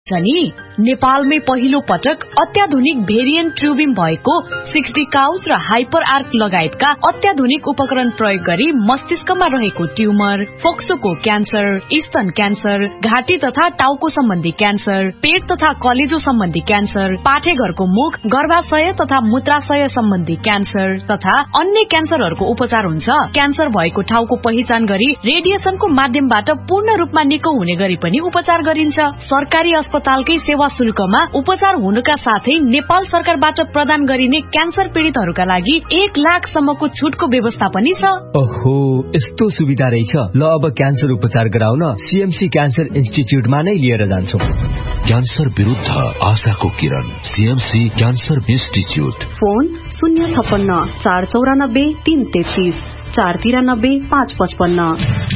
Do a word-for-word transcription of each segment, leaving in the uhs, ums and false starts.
नि नेपालमै पहिलो पटक अत्याधुनिक भेरिएन्ट ट्युबिङ भएको सिक्सटी काउस र हाइपर आर्क लगायतका अत्याधुनिक उपकरण प्रयोग गरी मस्तिष्कमा रहेको ट्युमर, फोक्सोको क्यान्सर, स्तन क्यान्सर, घाँटी तथा टाउको सम्बन्धी क्यान्सर, पेट तथा कलेजो सम्बन्धी क्यान्सर, पाठेघरको मुख, गर्भाशय तथा मूत्राशय सम्बन्धी क्यान्सर तथा अन्य क्यान्सरहरूको उपचार हुन्छ। क्यान्सर भएको ठाउँको पहिचान गरी रेडिएसनको माध्यमबाट पूर्ण रूपमा निको हुने गरी पनि उपचार गरिन्छ। सरकारी अस्पतालकै सेवा शुल्कमा उपचार हुनुका साथै नेपाल सरकारबाट प्रदान गरिने क्यान्सर पीड़ितहरूका लागि एक लाख सम्मको छुटको व्यवस्था पनि छ। ओहो, यस्तो सुविधा रहेछ। ल अब क्यान्सर उपचार गराउन सीएमसी क्यान्सर इन्स्टिच्युटमा नै लिएर जान्छौ। क्यान्सर विरुद्ध आशाको किरण, सीएमसी क्यान्सर इन्स्टिच्युट। फोन शून्य छप्पन्न चार चौरानब्बे तीन तेत्तीस चार तिरानब्बे पाँच पचपन्न।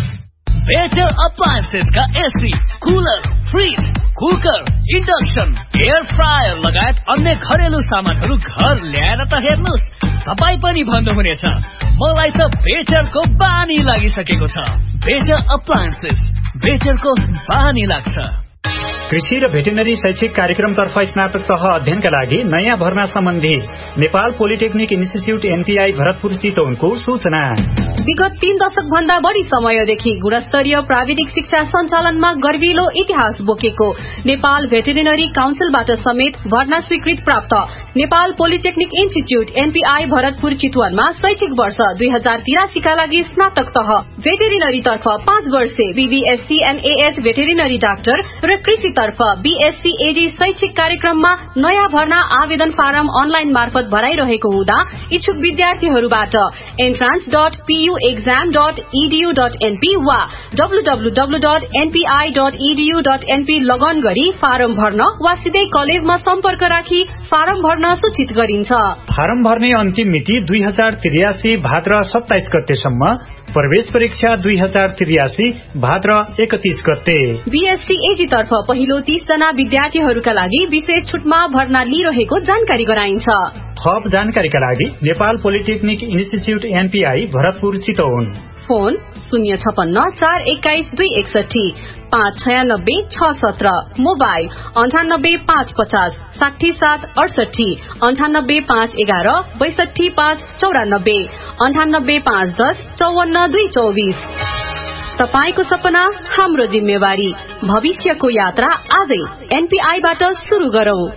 बेटर अप्लायन्सेस का AC, cooler, fridge, cooker, induction, air fryer लगायत अन्य घरेलु सामानहरू घर ल्याएर त हेर्नुस्, तपाई पनि भन्नुहुनेछ मलाई त बेटरको बानी लागिसकेको छ। बेटर अप्लायन्सेस, बेटरको बानी लाग्छ। कृषि र भेटेनरी शैक्षिक कार्यक्रमतर्फ स्नातक तह अध्ययनका लागि नयाँ भर्ना सम्बन्धी Nepal polytechnic institute NPI Bharatpur चितवनको सूचना। विगत तीन दशक भन्दा बढ़ी समयदेखि गुणस्तरीय प्राविधिक शिक्षा सञ्चालनमा गर्विलो इतिहास बोकेको नेपाल भेटेरिनरी काउन्सिलबाट समेत भर्ना स्वीकृत प्राप्त Nepal polytechnic institute NPI Bharatpur चितवनमा शैक्षिक वर्ष दुई हजार तिरासी का लागि स्नातक तह भेटेरिनरी तर्फ पाँच वर्षे बीबीएससी एनएएच भेटेरिनरी डाक्टर र कृषि तर्फ बीएससी एडी शैक्षिक कार्यक्रममा नयाँ भर्ना आवेदन फारम अनलाइन मार्फत भराइरहेको हुँदा इच्छुक विद्यार्थीहरूबाट entrance dot PU exam dot EDU dot NP वा डब्लूडब्लूडब्लू dot NPI dot EDU dot NP लगन गरी फारम भर्न वा सिधै कलेजमा सम्पर्क राखी फारम भर्न सूचित गरिन्छ। फारम भर्ने अन्तिम मिति दुई हजार त्रियासी भाद्र सत्ताइस गतेसम्म, प्रवेश परीक्षा दुई हजार त्रियासी भाद्र एकतीस गते। बीएससी एजी तर्फ पहिलो तीस जना विद्यार्थीहरूका लागि विशेष छुटमा भर्ना लिइरहेको जानकारी गराइन्छ। थप जानकारीका लागि Nepal polytechnic institute NPI Bharatpur Chitwan. Phone शून्य छपन्न चार एक्काइस दुई एकसठी पाँच छयानब्बे छ सत्र। मोबाइल अन्ठानब्बे पाँच पचास साठी सात अडसठी अन्ठानब्बे पाँच एघार बैसठी पाँच चौरानब्बे अन्ठानब्बे पाँच दस चौवन्न दुई चौबिस। तपाईको सपना हाम्रो जिम्मेवारी, भविष्यको यात्रा आजै एनपीआईबाट शुरू गरौं।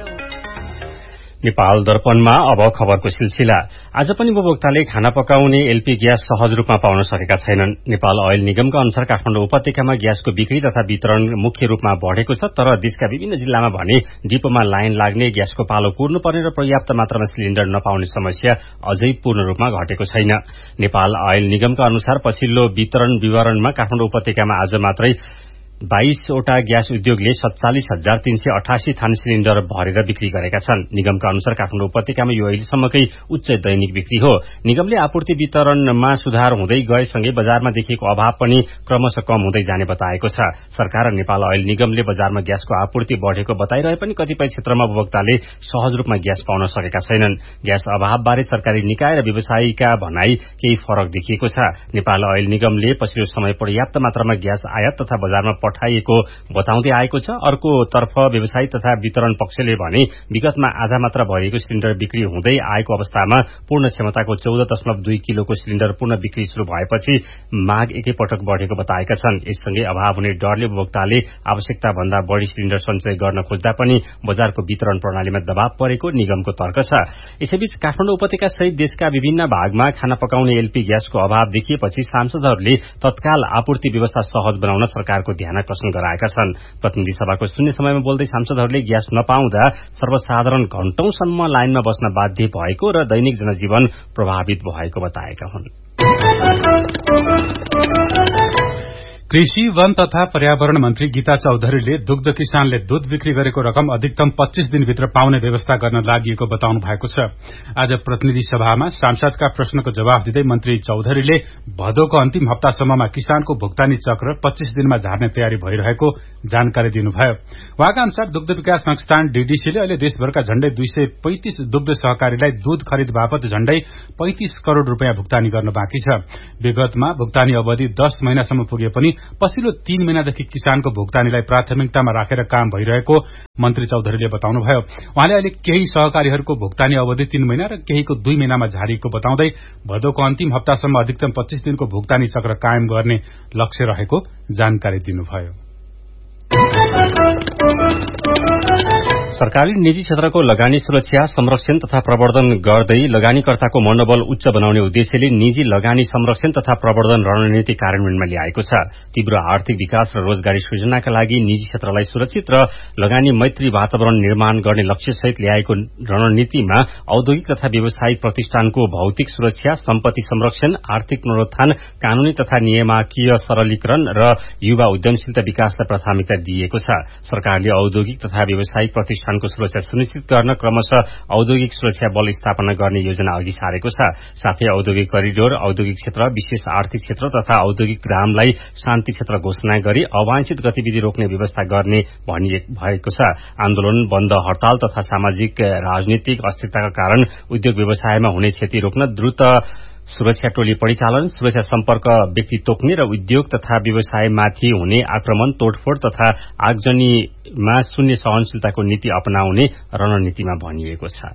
नेपाल दर्पणमा अब खबरको सिलसिला। आज पनि उपभोक्ताले खाना पकाउने एलपी ग्यास सहज रूपमा पाउन सकेका छैनन्। नेपाल ऑयल निगमका अनुसार काठमाडौँ उपत्यकामा ग्यासको बिक्री तथा वितरण मुख्य रूपमा बढ़ेको छ, तर देशका विभिन्न जिल्लामा भने डिपोमा लाइन लाग्ने, ग्यासको पालो कुर्नुपर्ने र पर्याप्त मात्रामा सिलिण्डर नपाउने समस्या अझै पूर्ण रूपमा घटेको छैन। नेपाल ऑयल निगमका अनुसार पछिल्लो वितरण विवरणमा काठमाडौँ उपत्यकामा आज मात्रै बाइसवटा ग्यास उद्योगले सत्तालिस हजार तीन सय अठासी थान सिलिण्डर भरेर बिक्री गरेका छन्। निगमका अनुसार काठमाडौँ उपत्यकामा यो अहिलेसम्मकै उच्च दैनिक बिक्री हो। निगमले आपूर्ति वितरणमा सुधार हुँदै गएसँगै बजारमा देखिएको अभाव पनि क्रमशः कम हुँदै जाने बताएको छ। सरकार र नेपाल ऑयल निगमले बजारमा ग्यासको आपूर्ति बढ़ेको बताइरहे पनि कतिपय क्षेत्रमा उपभोक्ताले सहज रूपमा ग्यास पाउन सकेका छैनन्। ग्यास अभावबारे सरकारी निकाय र व्यवसायीका भनाई केही फरक देखिएको छ। नेपाल ऑयल निगमले पछिल्लो समय पर्याप्त मात्रामा ग्यास आयात तथा बजारमा पठाइएको बताउँदै आएको छ। अर्को तर्फ व्यवसायी तथा वितरण पक्षले भने विगतमा आधा मात्रा भरिएको सिलिण्डर बिक्री हुँदै आएको अवस्थामा पूर्ण क्षमताको चौध दशमलव दुई किलोको सिलिण्डर पुनः बिक्री शुरू भएपछि माग एकैपटक बढ़ेको बताएका छन्। यससँगै अभाव हुने डरले उपभोक्ताले आवश्यकता भन्दा बढ़ी सिलिण्डर सञ्चय गर्न खोज्दा पनि बजारको वितरण प्रणालीमा दबाव परेको निगमको तर्क छ। यसैबीच काठमाडौँ उपत्यका सहित देशका विभिन्न भागमा खाना पकाउने एलपी ग्यासको अभाव देखिएपछि सांसदहरूले तत्काल आपूर्ति व्यवस्था सहज बनाउन सरकारको ध्यान आकर्षण गराएका छन्। प्रतिनिधि सभाको शून्य समयमा बोल्दै सांसदहरूले ग्यास नपाउँदा सर्वसाधारण घण्टौंसम्म लाइनमा बस्न बाध्य भएको र दैनिक जनजीवन प्रभावित भएको बताएका हुन्। कृषि, वन तथा पर्यावरण मन्त्री गीता चौधरीले दुग्ध किसानले दूध बिक्री गरेको रकम अधिकतम पच्चीस दिनभित्र पाउने व्यवस्था गर्न लागि बताउनु भएको छ। आज प्रतिनिधि सभामा सांसदका प्रश्नको जवाफ दिँदै मन्त्री चौधरीले भदौको अन्तिम हप्तासम्ममा किसानको भुक्तानी चक्र पच्चीस दिनमा झार्ने तयारी भइरहेको जानकारी दिनुभयो। उहाँका अनुसार दुग्ध विकास संस्थान डीडीसीले अहिले देशभरका झण्डै दुई सय पैंतिस दुग्ध सहकारीलाई दूध खरिद बापत झण्डै पैंतिस करोड़ रूपियाँ भुक्तानी गर्न बाँकी छ। विगतमा भुक्तानी अवधि दस महिनासम्म पुगे पनि पछिल्लो तीन महिनादेखि किसानको भुक्तानीलाई प्राथमिकतामा राखेर काम भइरहेको मन्त्री चौधरीले बताउनुभयो। उहाँले अहिले केही सहकारीहरूको भुक्तानी अवधि तीन महिना र केहीको दुई महिनामा झारिएको बताउँदै भदौको अन्तिम हप्तासम्म अधिकतम पच्चीस दिनको भुक्तानी चक्र कायम गर्ने लक्ष्य रहेको जानकारी दिनुभयो। सरकारले निजी क्षेत्रको लगानी सुरक्षा, संरक्षण तथा प्रवर्धन गर्दै लगानीकर्ताको मनोबल उच्च बनाउने उद्देश्यले निजी लगानी संरक्षण तथा प्रवर्धन रणनीति कार्यान्वयनमा ल्याएको छ। तीव्र आर्थिक विकास र रोजगारी सृजनाका लागि निजी क्षेत्रलाई सुरक्षित र लगानी मैत्री वातावरण निर्माण गर्ने लक्ष्यसहित ल्याएको रणनीतिमा औद्योगिक तथा व्यावसायिक प्रतिष्ठानको भौतिक सुरक्षा, सम्पत्ति संरक्षण, आर्थिक पुनरुत्थान, कानूनी तथा नियामकीय सरलीकरण र युवा उद्यमशीलता विकासलाई प्राथमिकता दिएको छ। सरकारले औद्योगिक तथा व्यावसायिक प्रतिष्ठानको सुरक्षा सुनिश्चित गर्न क्रमशः औद्योगिक सुरक्षा बल स्थापना गर्ने योजना अघि सारेको छ। साथै औद्योगिक करिडोर, औद्योगिक क्षेत्र, विशेष आर्थिक क्षेत्र तथा औद्योगिक ग्रामलाई शान्ति क्षेत्र घोषणा गरी अवांछित गतिविधि रोक्ने व्यवस्था गर्ने भएको छ। आन्दोलन, बन्द, हड़ताल तथा सामाजिक राजनीतिक अस्थिरताका कारण उद्योग व्यवसायमा हुने क्षति रोक्न द्रुत सुरक्षा टोली परिचालन, सुरक्षा सम्पर्क व्यक्ति तोक्ने र उद्योग तथा व्यवसायमाथि हुने आक्रमण, तोडफोड तथा आगजनीमा शून्य सहनशीलताको नीति अपनाउने रणनीतिमा भनिएको छ।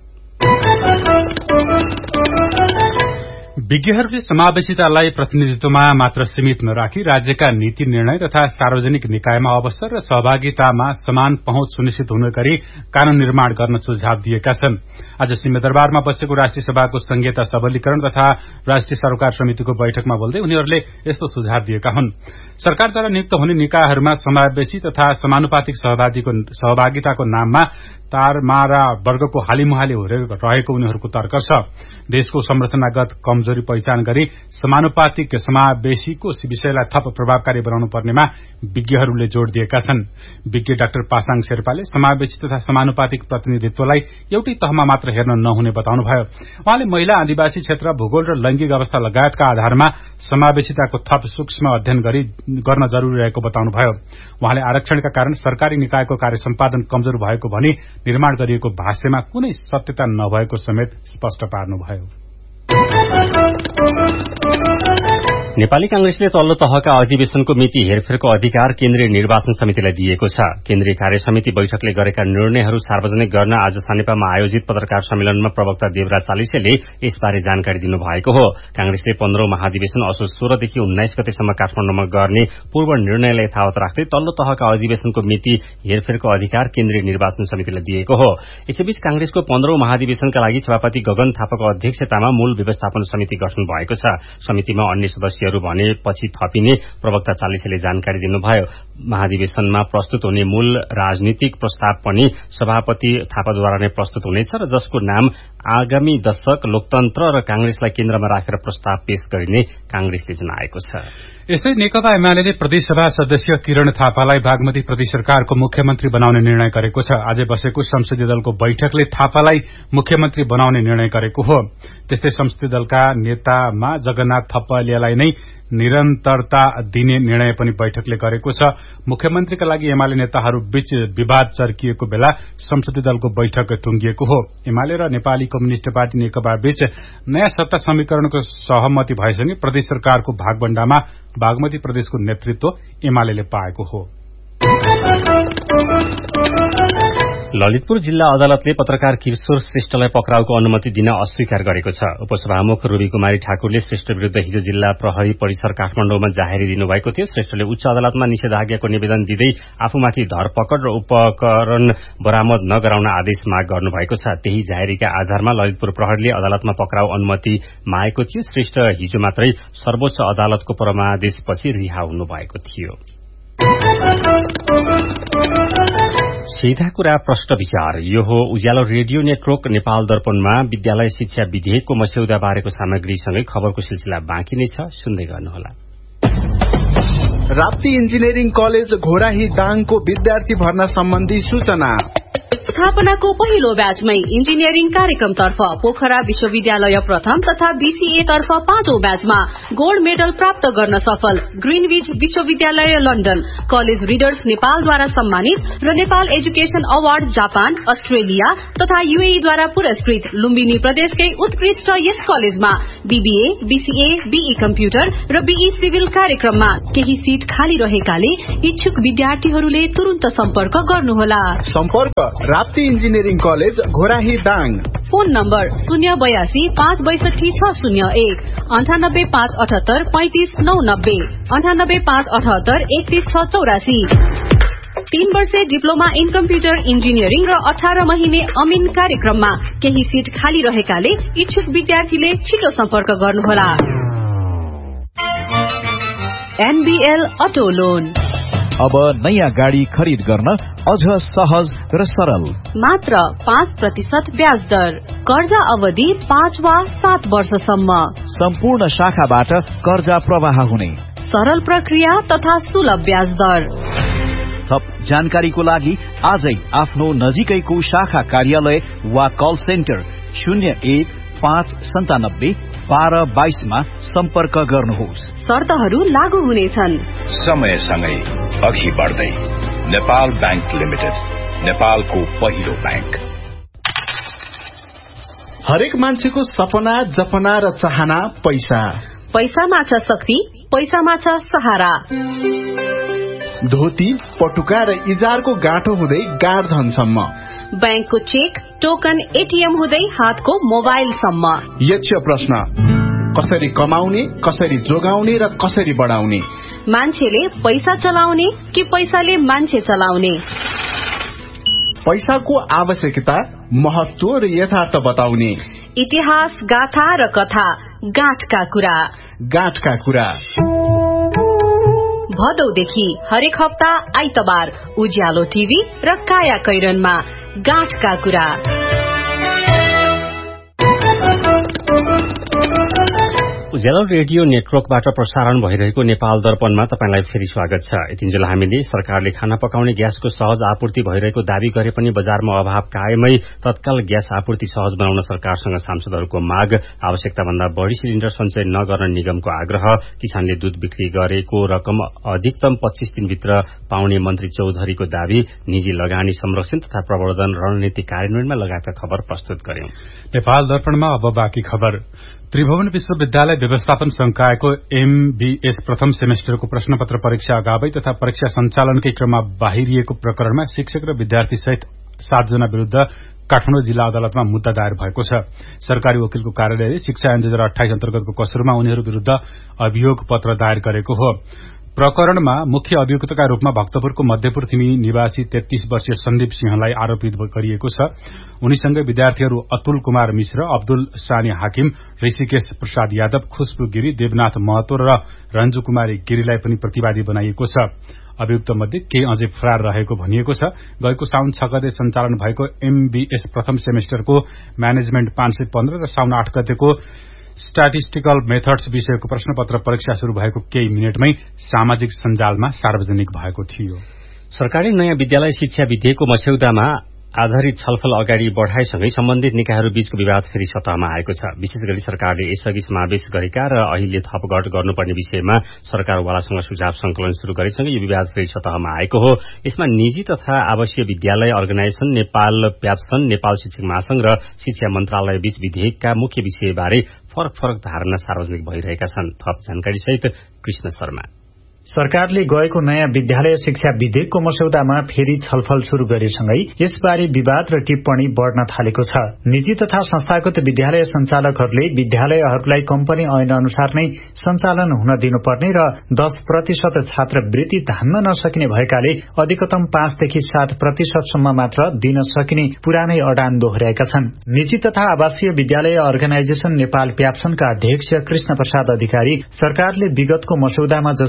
विज्ञहरूले समावेशितालाई प्रतिनिधित्वमा मात्र सीमित नराखी राज्यका नीति निर्णय तथा सार्वजनिक निकायमा अवसर र सहभागितामा समान पहुँच सुनिश्चित हुने गरी कानून निर्माण गर्न सुझाव दिएका छन्। आज सिंहदरबारमा बसेको राष्ट्रिय सभाको संघीयता सबलीकरण तथा राष्ट्रिय सरोकार समितिको बैठकमा बोल्दै उनीहरूले यस्तो सुझाव दिएका हुन्। सरकारद्वारा नियुक्त हुने निकायहरूमा समावेशी तथा समानुपातिक सहभागिताको नाममा तारमारा वर्गको हालिमुहाली रहेको उनीहरूको तर्क छ। देशको संरचनागत कमजोरी पहिचान गरी समानुपातिक समावेशीको विषयलाई थप प्रभावकारी बनाउनु पर्नेमा विज्ञहरूले जोड़ दिएका छन्। विज्ञ डाक्टर पासाङ शेर्पाले समावेशी तथा समानुपातिक प्रतिनिधित्वलाई एउटै तहमा मात्र हेर्न नहुने बताउनुभयो। उहाँले महिला, आदिवासी क्षेत्र, भूगोल र लैंगिक अवस्था लगायतका आधारमा समावेशिताको थप सूक्ष्म अध्ययन गरी गर्न जरूरी रहेको बताउनुभयो। उहाँले आरक्षणका कारण सरकारी निकायको कार्य सम्पादन कमजोर भएको भनी निर्माण गरिएको भाष्यमा कुनै सत्यता नभएको समेत स्पष्ट पार्नुभयो। नेपाली कांग्रेसले तल्लो तहका अधिवेशनको मिति हेरफेरको अधिकार केन्द्रीय निर्वाचन समितिलाई दिएको छ। केन्द्रीय कार्य समिति बैठकले गरेका निर्णयहरू सार्वजनिक गर्न आज सानेपामा आयोजित पत्रकार सम्मेलनमा प्रवक्ता देवराज चालिसेले यसबारे जानकारी दिनुभएको हो। कांग्रेसले पन्ध्रौं महाधिवेशन असोज सोह्रदेखि उन्नाइस गतेसम्म काठमाडौँमा गर्ने पूर्व निर्णयलाई यथावत राख्दै तल्लो तहका अधिवेशनको मिति हेरफेरको अधिकार केन्द्रीय निर्वाचन समितिलाई दिएको हो। यसैबीच कांग्रेसको पन्ध्रौं महाधिवेशनका लागि सभापति गगन थापाको अध्यक्षतामा मूल व्यवस्थापन समिति गठन भएको छ। समितिमा अन्य सदस्य भनेपछि थपिने प्रवक्ता चालिसेले जानकारी दिनुभयो। महाधिवेशनमा प्रस्तुत हुने मूल राजनीतिक प्रस्ताव पनि सभापति थापाद्वारा नै प्रस्तुत हुनेछ र जसको नाम आगामी दशक लोकतन्त्र र कांग्रेसलाई केन्द्रमा राखेर प्रस्ताव पेश गरिने कांग्रेसले जनाएको छ। यसै नेकपा एमाले प्रदेशसभा सदस्य किरण थापालाई बागमती प्रदेश सरकारको मुख्यमन्त्री बनाउने निर्णय गरेको छ। आज बसेको संसदीय दलको बैठकले थापालाई मुख्यमन्त्री बनाउने निर्णय गरेको हो। त्यस्तै संसदीय दलका नेतामा जगन्नाथ थपलियालाई नै निरन्तरता दिने निर्णय पनि बैठकले गरेको छ। मुख्यमन्त्रीका लागि एमाले नेताहरू बीच विवाद चर्किएको बेला संसदीय दलको बैठक टुंगिएको हो। एमाले र नेपाली कम्युनिष्ट पार्टी नेकपा बीच नयाँ सत्ता समीकरणको सहमति भएसँगै प्रदेश सरकारको भागभण्डामा बागमती प्रदेशको नेतृत्व एमाले पाएको हो। ललितपुर जिल्ला अदालतले पत्रकार किशोर श्रेष्ठलाई पक्राउको अनुमति दिन अस्वीकार गरेको छ। उपसभामुख रूबी कुमारी ठाकुरले श्रेष्ठ विरूद्ध हिजो जिल्ला प्रहरी परिसर काठमाडौँमा जाहेरी दिनुभएको थियो। श्रेष्ठले उच्च अदालतमा निषेधाज्ञाको निवेदन दिँदै आफूमाथि धरपकड र उपकरण बरामद नगराउन आदेश माग गर्नुभएको छ। त्यही जाहेरीका आधारमा ललितपुर प्रहरीले अदालतमा पक्राउ अनुमति मागेको थियो। श्रेष्ठ हिजो मात्रै सर्वोच्च अदालतको परमादेशपछि रिहा हुनुभएको थियो। सीधा कुरा प्रश्न विचार यो हो उज्यालो रेडियो नेटवर्क नेपाल दर्पणमा विद्यालय शिक्षा विधेयकको मस्यौदा बारेको सामग्रीसँगै खबरको सिलसिला बाँकी नै छ, सुन्दै गर्नुहोला। राप्ती इन्जिनियरिङ कलेज घोराही दाङको विद्यार्थी भर्ना सम्बन्धी सूचना। स्थापनाको पहिलो ब्याचमै इन्जिनियरिङ कार्यक्रमतर्फ पोखरा विश्वविद्यालय प्रथम तथा बीसीए तर्फ पाँचौं ब्याचमा गोल्ड मेडल प्राप्त गर्न सफल ग्रीनविच विश्वविद्यालय लन्डन कलेज रिडर्स नेपालद्वारा सम्मानित र Nepal education award Japan Australia तथा यूएई द्वारा पुरस्कृत लुम्बिनी प्रदेशकै उत्कृष्ट यस कलेजमा बीबीए बीसीए बीई कम्प्युटर र बीई सिभिल कार्यक्रममा केही सीट खाली रहेकाले इच्छुक विद्यार्थीहरूले तुरुन्त सम्पर्क गर्नुहोला। सम्पर्क Rapti engineering college Ghorahi Dang. Phone number शून्य बयासी पाँच बैसठी छ शून्य एक अन्ठानब्बे पाँच अठहत्तर पैंतिस नौ नब्बे अन्ठानब्बे पाँच अठहत्तर एकतीस छ चौरासी। तीन वर्षे डिप्लोमा इन कम्प्युटर इन्जिनियरिङ र अठार महिने अमिन कार्यक्रममा केही सीट खाली रहेकाले इच्छुक विद्यार्थीले छिटो सम्पर्क गर्नुहोला। एनबीएल अटो लोन अब नयाँ गाड़ी खरिद गर्न अझ सहज र सरल। मात्र पाँच प्रतिशत ब्याज दर, कर्जा अवधि पाँच वा सात वर्षसम्म, सम्पूर्ण शाखाबाट कर्जा प्रवाह हुने, सरल प्रक्रिया तथा सुलभ ब्याज दर। थप जानकारीको लागि आजै आफ्नो नजिकैको शाखा कार्यालय वा कल सेन्टर शून्य एक पाँच सन्तानब्बे बाह्र बाइसमा सम्पर्क गर्नुहोस्। शर्तहरू लागू हुनेछन्। समयसँगै अघि बढ्दै नेपाल बैंक लिमिटेड, नेपालको पहिलो बैंक। हरेक मान्छेको सपना जपना र चाहना पैसा। पैसामा छ शक्ति, पैसामा छ सहारा। धोती पटुका र इजारको गाँठो हुँदै गाड धनसम्म, बैंकको चेक टोकन एटीएम हुँदै हातको मोबाइलसम्म। यक्ष प्रश्न, कसरी कमाउने, कसरी जोगाउने र कसरी बढाउने? मान्छेले पैसा चलाउने कि पैसाले मान्छे चलाउने? पैसाको आवश्यकता, महत्व र यथार्थ बताउने। इतिहास, गाथा र कथा, गाँठका कुरा। गाँठका कुरा भदौदेखि हरेक हप्ता आइतबार उज्यालो टिभी र काया कैरनमा गाँठका कुरा। उज्यालो रेडियो नेटवर्कबाट प्रसारण भइरहेको नेपाल दर्पणमा तपाईंलाई फेरि स्वागत छ। यतिन्जेल हामीले सरकारले खाना पकाउने ग्यासको सहज आपूर्ति भइरहेको दावी गरे पनि बजारमा अभाव कायमै, तत्काल ग्यास आपूर्ति सहज बनाउन सरकारसँग सांसदहरूको माग, आवश्यकता भन्दा बढ़ी सिलिण्डर सञ्चय नगर्न निगमको आग्रह, किसानले दूध बिक्री गरेको रकम अधिकतम पच्चीस दिनभित्र पाउने मन्त्री चौधरीको दावी, निजी लगानी संरक्षण तथा प्रवर्धन रणनीति कार्यान्वयनमा लगायतका खबर प्रस्तुत गर्यौं। नेपाल दर्पणमा अब बाँकी खबर। त्रिभुवन विश्वविद्यालय व्यवस्थापन संकायको एमबीएस प्रथम सेमेस्टरको प्रश्नपत्र परीक्षा अगावै तथा परीक्षा सञ्चालनकै क्रममा बाहिरिएको प्रकरणमा शिक्षक र विद्यार्थी सहित सातजना विरूद्ध काठमाडौँ जिल्ला अदालतमा मुद्दा दायर भएको छ। सरकारी वकिलको कार्यालयले शिक्षा ऐन दुई हजार अठाइस अन्तर्गतको कसुरमा उनीहरू विरूद्ध अभियोग पत्र दायर गरेको हो। प्रकरणमा मुख्य अभियुक्तका रूपमा भक्तपुरको मध्यपुर थिमी निवासी तेत्तीस वर्षीय सन्दीप सिंहलाई आरोपित गरिएको छ। उनीसँगै विद्यार्थीहरू अतुल कुमार मिश्र, अब्दुल सानी हाकिम, ऋषिकेश प्रसाद यादव, खुशबु गिरी, देवनाथ महतो र रञ्जु कुमारी गिरीलाई पनि प्रतिवादी बनाइएको छ। अभियुक्त मध्ये केही अझै फरार रहेको भनिएको छ। गएको साउन छ गते सञ्चालन भएको एमबीएस प्रथम सेमेस्टरको म्यानेजमेन्ट पाँच सय पन्ध्र र साउन आठ गतेको स्ट्याटिस्टिकल मेथड्स विषयको प्रश्नपत्र परीक्षा शुरू भएको केही मिनटमै सामाजिक सञ्जालमा सार्वजनिक भएको थियो। सरकारले नयाँ विद्यालय शिक्षा विधेयकको मस्यौदामा आधारित छलफल अगाडि बढ़ाएसँगै सम्बन्धित निकायहरू बीचको विवाद फेरि सतहमा आएको छ। विशेष गरी सरकारले यसअघि समावेश गरेका र अहिले थपघट गर्नुपर्ने विषयमा सरकारवालासँग सुझाव संकलन शुरू गरेसँगै यो विवाद फेरि सतहमा आएको हो। यसमा निजी तथा आवासीय विद्यालय अर्गनाइजेशन, नेपाल प्याप्सन, नेपाल शिक्षक महासंघ र शिक्षा मन्त्रालय बीच विधेयकका मुख्य विषयबारे फरक फरक धारणा सार्वजनिक भइरहेका छन्। थप जानकारी सहित कृष्ण शर्मा। सरकारले गएको नयाँ विद्यालय शिक्षा विधेयकको मस्यौदामा फेरि छलफल शुरू गरेसँगै यसबारे विवाद र टिप्पणी बढ़न थालेको छ। निजी तथा संस्थागत विद्यालय सञ्चालकहरूले विद्यालयहरूलाई कम्पनी ऐन अनुसार नै सञ्चालन हुन दिनुपर्ने र दस प्रतिशत छात्रवृत्ति धान्न नसकिने भएकाले अधिकतम पाँचदेखि सात प्रतिशतसम्म मात्र दिन सकिने पुरानै अडान दोहोर्याएका छन्। निजी तथा आवासीय विद्यालय अर्गनाइजेशन नेपाल प्याप्सनका अध्यक्ष कृष्ण प्रसाद अधिकारी सरकारले विगतको मस्यौदामा जस्तो पैसा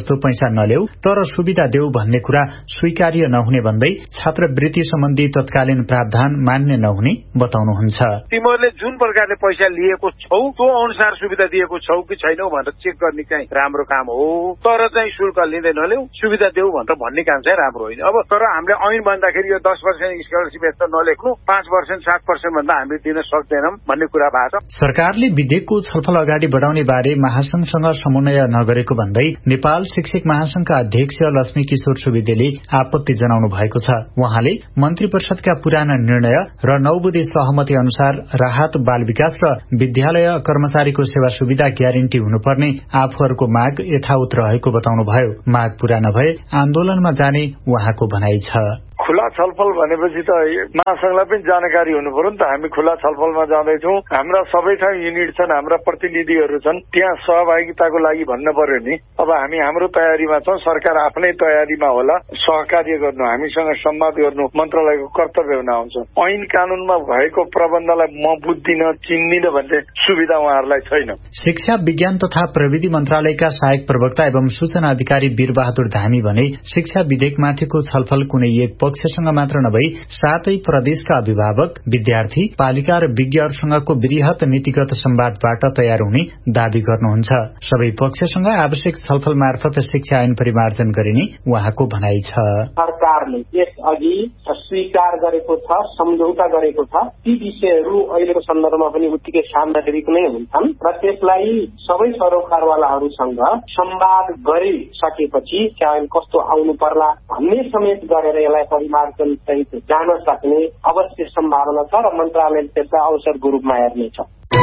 पैसा नल्याउ तर सुविधा देऊ भन्ने कुरा स्वीकार्य नहुने भन्दै छात्रवृत्ति सम्बन्धी तत्कालीन प्रावधान मान्य नहुने बताउनुहुन्छ। तिमीहरूले जुन प्रकारले पैसा लिएको छौ त्यो अनुसार सुविधा दिएको छौ कि छैनौ भनेर चेक गर्ने चाहिँ राम्रो काम हो, तर चाहिँ शुल्क लिँदै नल्याउ सुविधा देऊ भनेर भन्ने काम चाहिँ राम्रो होइन। अब तर हामीले ऐन भन्दाखेरि यो दस पर्सेन्ट स्कलरसिप यस्तो नलेख्नु, पाँच पर्सेन्ट सात पर्सेन्ट भन्दा हामीले दिन सक्दैनौं भन्ने कुरा भएको छ। सरकारले विधेयकको छलफल अगाडि बढाउने बारे महासंघसँग समन्वय नगरेको भन्दै नेपाल शिक्षक महासंघका अध्यक्ष लक्ष्मी किशोर सुवेदीले आपत्ति जनाउनु भएको छ। उहाँले मन्त्री परिषदका पुराना निर्णय र नौ बुँदे सहमति अनुसार राहत बाल विकास र विद्यालय कर्मचारीको सेवा सुविधा ग्यारेन्टी हुनुपर्ने आफूहरूको माग यथावत रहेको बताउनुभयो। माग पूरा नभए आन्दोलनमा जाने उहाँको भनाइ छ। खुला छलफल भनेपछि त महासंघलाई पनि जानकारी हुनु पर्यो नि त। हामी खुला छलफलमा जाँदैछौँ, हाम्रा सबै ठाउँ युनिट छन्, हाम्रा प्रतिनिधिहरू छन्, त्यहाँ सहभागिताको लागि भन्न पर्यो नि। अब हामी हाम्रो तयारीमा छौँ, सरकार आफ्नै तयारीमा होला, सहकार्य गर्नु, हामीसँग संवाद गर्नु मन्त्रालयको कर्तव्य हुन आउँछ। ऐन कानूनमा भएको प्रबन्धलाई म बुझ्दिन चिन्दिन भन्ने सुविधा उहाँहरूलाई छैन। शिक्षा विज्ञान तथा प्रविधि मन्त्रालयका सहायक प्रवक्ता एवं सूचना अधिकारी वीरबहादुर धामी भने शिक्षा विधेयकमाथिको छलफल कुनै एक पक्षसँग मात्र नभई सातै प्रदेशका अभिभावक, विद्यार्थी, पालिका र विज्ञहरूसँगको वृहत नीतिगत संवादबाट तयार हुने दावी गर्नुहुन्छ। सबै पक्षसँग आवश्यक छलफल मार्फत शिक्षा ऐन परिमार्जन गरिने उहाँको भनाइ छ। सरकारले यसअघि स्वीकार गरेको छ, सम्झौता गरेको छ, ती विषयहरू अहिलेको सन्दर्भमा पनि उत्तिकै सान्दर्भिक नै हुन्छन् र त्यसलाई सबै सरोकारवालाहरूसँग संवाद गरिसकेपछि शिक्षा ऐन कस्तो आउनु पर्ला भन्ने समेत गरेर यसलाई परिमार्जन सहित जान सक्ने अवश्य सम्भावना छ र मन्त्रालयले त्यसलाई अवसरको रूपमा हेर्नेछ।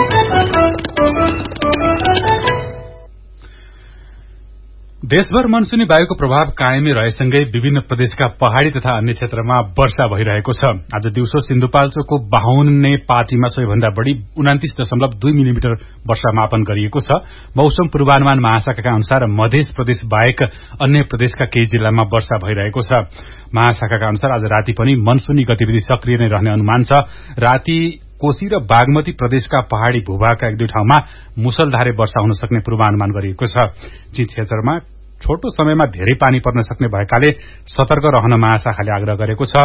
देशभर मनसुनी वायुको प्रभाव कायमै रहेसँगै विभिन्न प्रदेशका पहाड़ी तथा अन्य क्षेत्रमा वर्षा भइरहेको छ। आज दिउँसो सिन्धुपाल्चोकको बाहुन्ने पाटीमा सबैभन्दा बढ़ी उनातिस दशमलव दुई मिलिमिटर वर्षा मापन गरिएको छ। मौसम पूर्वानुमान महाशाखाका अनुसार मध्य प्रदेश बाहेक अन्य प्रदेशका केही जिल्लामा वर्षा भइरहेको छ। महाशाखाका अनुसार आज राति पनि मनसुनी गतिविधि सक्रिय नै रहने अनुमान छ। राति कोशी र बागमती प्रदेशका पहाड़ी भूभागका एक दुई ठाउँमा मुसलधारे वर्षा हुन सक्ने पूर्वानुमान गरिएको छ। ती क्षेत्रमा छोटो समयमा धेरै पानी पर्न सक्ने भएकाले सतर्क रहन महाशाखाले आग्रह गरेको छ।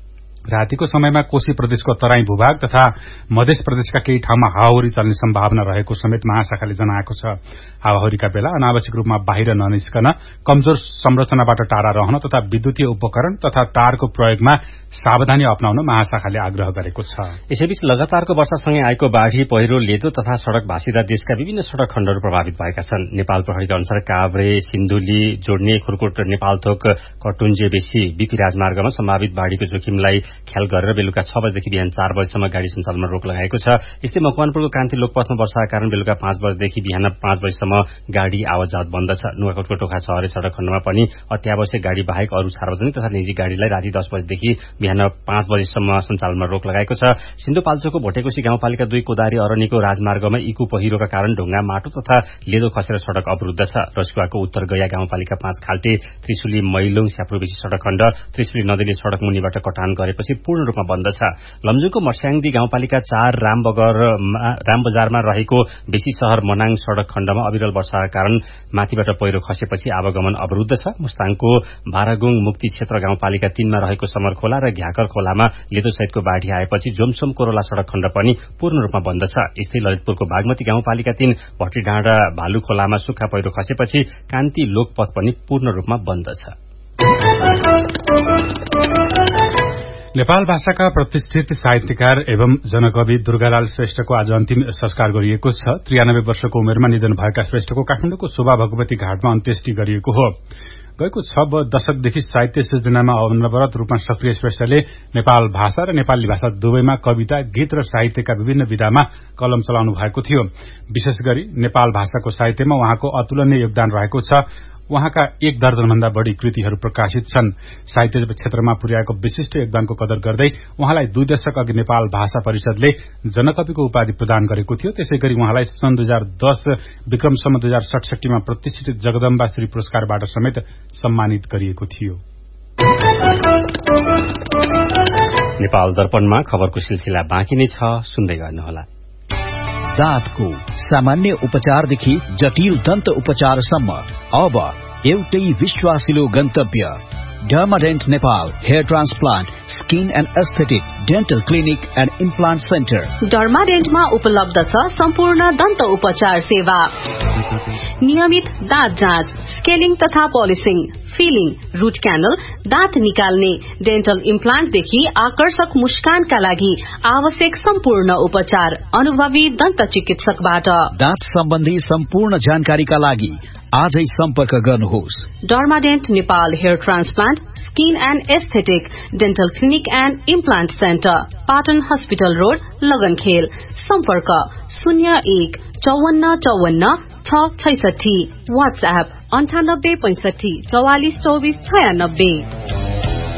रातिको समयमा कोशी प्रदेशको तराई भूभाग तथा मध्य प्रदेशका केही ठाउँमा हावाहुरी चल्ने सम्भावना रहेको समेत महाशाखाले जनाएको छ। हावाहुरीका बेला अनावश्यक रूपमा बाहिर ननिस्कन, कमजोर संरचनाबाट टाढा रहन तथा विद्युतीय उपकरण तथा तारको प्रयोगमा सावधानी अपनाउन महाशाखाले आग्रह गरेको छ। यसैबीच लगातारको वर्षासँगै आएको बाढ़ी, पहिरो, लेदो तथा सड़क भाँसिदा देशका विभिन्न सड़क खण्डहरू प्रभावित भएका छन्। नेपाल प्रहरीका अनुसार काभ्रे, सिन्धुली जोड्ने खुरकोट र नेपालथोक कटुन्जे बेसी बिपी राजमार्गमा सम्भावित बाढ़ीको जोखिमलाई ख्याल गरेर बेलुका छ बजेदेखि बिहान चार बजेसम्म गाड़ी सञ्चालनमा रोक लगाएको छ। यस्तै मकवानपुरको कान्ति लोकपथमा वर्षाका कारण बेलुका पाँच बजेदेखि बिहान पाँच बजेसम्म गाड़ी आवाजात बन्द छ। नुवाकोटको टोखा शहरी सड़क खण्डमा पनि अत्यावश्यक गाड़ी बाहेक अरू सार्वजनिक तथा निजी गाड़ीलाई राति दस बजेदेखि बिहान पाँच बजेसम्म सञ्चालनमा रोक लगाएको छ। सिन्धुपाल्चोकको भोटेकोशी गाउँपालिका दुई कोदारी अरनीको राजमार्गमा इकु पहिरोका कारण ढुङ्गा, माटो तथा लेदो खसेर सड़क अवरुद्ध छ। रसुवाको उत्तर गया गाउँपालिका पाँच खाल्टे त्रिशुली मैलुङ स्यापुरबेसी सड़क खण्ड त्रिशुली नदीले सड़क मुनिबाट कटान गरेपछि पूर्ण रूपमा बन्द छ। लमजुङको मर्स्याङदी गाउँपालिका चार रामबगर रामबजारमा रहेको बेसी शहर मनाङ सड़क खण्डमा अविरल वर्षाका कारण माथिबाट पहिरो खसेपछि आवागमन अवरुद्ध छ। मुस्ताङको भारागुङ मुक्ति क्षेत्र गाउँपालिका तीनमा रहेको समरखोला र घ्याकर खोलामा लेदो सहितको बाढ़ी आएपछि जोमसोम कोरोला सड़क खण्ड पनि पूर्ण रूपमा बन्द छ। यस्तै ललितपुरको बागमती गाउँपालिका तीन भट्टीडाँडा भालु खोलामा सुक्खा पहिरो खसेपछि कान्ति लोकपथ पनि पूर्ण रूपमा बन्द छ। नेपाल भाषाका प्रतिष्ठित साहित्यकार एवं जनकवि दुर्गालाल श्रेष्ठको आज अन्तिम संस्कार गरिएको छ। त्रियानब्बे वर्षको उमेरमा निधन भएका श्रेष्ठको काठमाडौँको शोभा भगवती घाटमा अन्त्येष्टि गरिएको हो। गएको छ दशकदेखि साहित्य सृजनामा अनवरत रूपमा सक्रिय श्रेष्ठले नेपाल भाषा र नेपाली भाषा दुवैमा कविता, गीत र साहित्यका विभिन्न विधामा कलम चलाउनु भएको थियो। विशेष गरी नेपाल भाषाको साहित्यमा उहाँको अतुलनीय योगदान रहेको छ। उहाँका एक दर्जनभन्दा बढ़ी कृतिहरू प्रकाशित छन्। साहित्य क्षेत्रमा पुर्याएको विशिष्ट योगदानको कदर गर्दै उहाँलाई दुई दशक अघि नेपाल भाषा परिषदले जनकविको उपाधि प्रदान गरेको थियो। त्यसै गरी उहाँलाई सन् दुई हजार दस विक्रमसम्म दुई हजार सडसठीमा प्रतिष्ठित जगदम्बा श्री पुरस्कारबाट समेत सम्मानित गरिएको थियो। नेपाल दर्पणमा खबरको सिलसिला बाँकी नै छ, सुन्दै गर्नुहोला। दाँतको सामान्य उपचारदेखि जटिल दन्त उपचारसम्म अब एउटै विश्वासिलो गन्तव्य डर्माडेन्ट Nepal hair transplant skin and aesthetic dental clinic and implant centre. डर्माडेन्टमा उपलब्ध छ सम्पूर्ण दन्त उपचार सेवा, नियमित दाँत जाँच, स्केलिङ तथा पोलिसिङ, फिलिङ, रूट क्यानल, दाँत निकाल्ने, डेन्टल इम्प्लान्टदेखि आकर्षक मुस्कानका लागि आवश्यक सम्पूर्ण उपचार अनुभवी दन्त चिकित्सकबाट। दाँत सम्बन्धी सम्पूर्ण जानकारीका लागि आजै सम्पर्क गर्नुहोस्। डर्माडेन्ट Nepal hair transplant skin and aesthetic dental clinic and implant centre, Patan hospital road, लगनखेल। सम्पर्क शून्य एक चौवन्न चौवन्न छ छैसठी। वाट्सएप अन्ठानब्बे पैंसठी चौवालिस चौबिस छयानब्बे।